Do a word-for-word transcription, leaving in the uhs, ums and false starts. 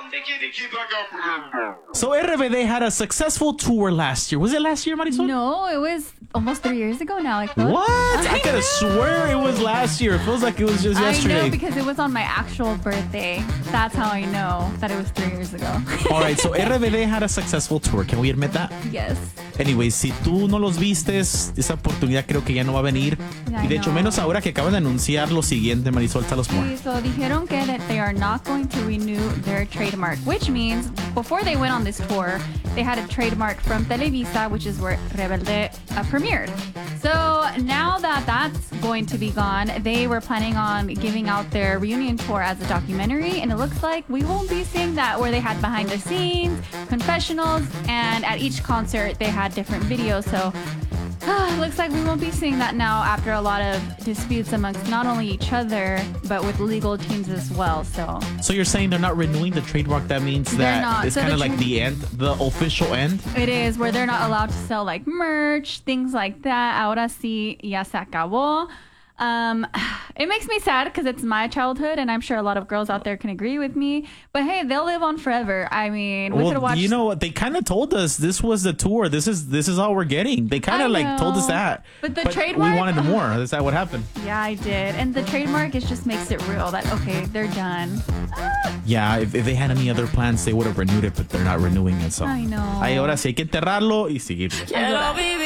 So R B D had a successful tour last year. Was it last year, Marisol? No, it was almost three years ago now. Like what? What? I could have swear it was last year. It feels like it was just yesterday. I know because it was on my actual birthday. That's how I know that it was three years ago. All right, so R B D had a successful tour. Can we admit that? Yes. Anyways, si tú no los vistes, esa oportunidad creo que ya no va a venir. Yeah, y de I hecho, know. menos ahora que acaban de anunciar lo siguiente, Marisol, tell us more. Sí, so dijeron que that they are not going to renew their trademark, which means before they went on this tour, they had a trademark from Televisa, which is where Rebelde uh, premiered. So now that that's going to be gone, they were planning on giving out their reunion tour as a documentary, and it looks like we won't be seeing that where they had behind the scenes, confessionals, and at each concert they had different videos. So uh, looks like we won't be seeing that now after a lot of disputes amongst not only each other, but with legal teams as well. So So you're saying they're not renewing the trademark? That means They're that not. it's So kind of the like tra- the end, the official end? it is where they're not allowed to sell like merch, things like that. Ahora sí, ya se acabó. Um, it makes me sad because it's my childhood, and I'm sure a lot of girls out there can agree with me. But hey, they'll live on forever. I mean, we could Well, watch. you know what? They kind of told us this was the tour. This is this is all we're getting. They kind I of like told us know. that. But the trademark- We wanted more. Is that what happened? Yeah, I did, and the trademark is just makes it real that okay, they're done. Yeah, if, if they had any other plans, they would have renewed it, but they're not renewing it. So, I know. Ahí ahora sí hay que enterrarlo y seguirlo. Quiero vivir